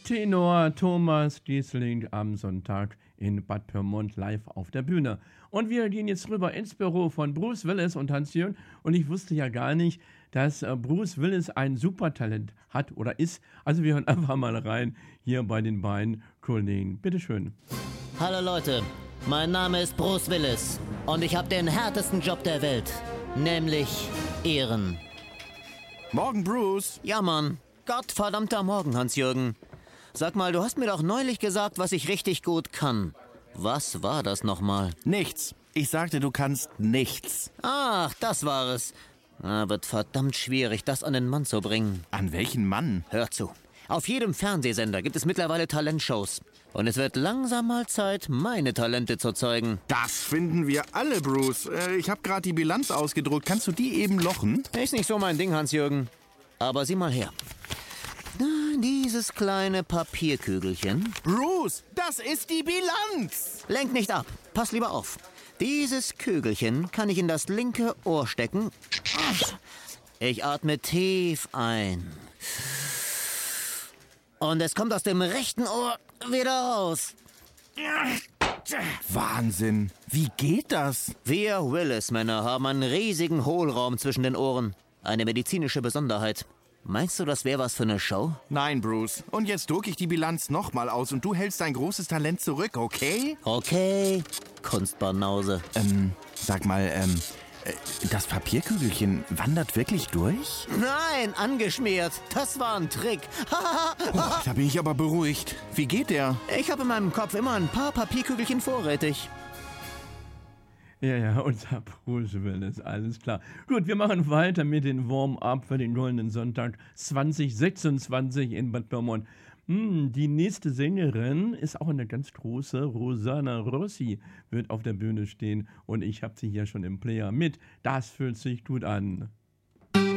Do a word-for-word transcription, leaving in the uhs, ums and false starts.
Tenor Thomas Giesling am Sonntag in Bad Pyrmont live auf der Bühne. Und wir gehen jetzt rüber ins Büro von Bruce Willis und Hans-Jürgen. Und ich wusste ja gar nicht, dass äh, Bruce Willis ein Supertalent hat oder ist. Also wir hören einfach mal rein hier bei den beiden Kollegen. Bitteschön. Hallo Leute, mein Name ist Bruce Willis und ich habe den härtesten Job der Welt, nämlich Ehren. Morgen, Bruce. Ja, Mann. Gottverdammter Morgen, Hans-Jürgen. Sag mal, du hast mir doch neulich gesagt, was ich richtig gut kann. Was war das nochmal? Nichts. Ich sagte, du kannst nichts. Ach, das war es. Ah, wird verdammt schwierig, das an den Mann zu bringen. An welchen Mann? Hör zu. Auf jedem Fernsehsender gibt es mittlerweile Talentshows. Und es wird langsam mal Zeit, meine Talente zu zeigen. Das finden wir alle, Bruce. Äh, ich habe gerade die Bilanz ausgedruckt. Kannst du die eben lochen? Ist nicht so mein Ding, Hans-Jürgen. Aber sieh mal her. Na, dieses kleine Papierkügelchen. Bruce, das ist die Bilanz. Lenk nicht ab. Pass lieber auf. Dieses Kügelchen kann ich in das linke Ohr stecken. Ich atme tief ein. Und es kommt aus dem rechten Ohr wieder raus. Wahnsinn. Wie geht das? Wir Willis-Männer haben einen riesigen Hohlraum zwischen den Ohren. Eine medizinische Besonderheit. Meinst du, das wäre was für eine Show? Nein, Bruce. Und jetzt drucke ich die Bilanz nochmal aus und du hältst dein großes Talent zurück, okay? Okay, Kunstbanause. Ähm, sag mal, ähm, äh, das Papierkügelchen wandert wirklich durch? Nein, angeschmiert. Das war ein Trick. Oh, da bin ich aber beruhigt. Wie geht der? Ich habe in meinem Kopf immer ein paar Papierkügelchen vorrätig. Ja, ja, unser Bruce Willis, alles klar. Gut, wir machen weiter mit dem Warm-up für den Goldenen Sonntag zwanzig sechsundzwanzig in Bad Pyrmont. Hm, die nächste Sängerin ist auch eine ganz große. Rosanna Rossi wird auf der Bühne stehen und ich habe sie hier schon im Player mit. Das fühlt sich gut an.